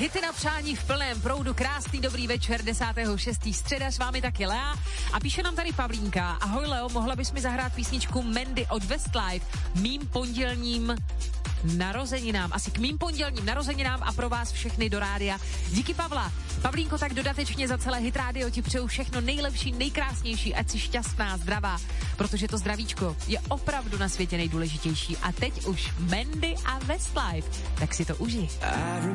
hity na přání v plném proudu. Krásný dobrý večer, 10.6. středa, s vámi taky Lea. A píše nám tady Pavlínka. Ahoj Leo, mohla bys mi zahrát písničku Mandy od Westlife mým pondělním narozeninám. Asi k mým pondělním narozeninám a pro vás všechny do rádia. Díky Pavla. Pavlínko, tak dodatečně za celé Hit Radio ti přeju všechno nejlepší, nejkrásnější, ať jsi šťastná, zdravá, protože to zdravíčko je opravdu na světě nejdůležitější. A teď už Mandy a Westlife, tak si to užij.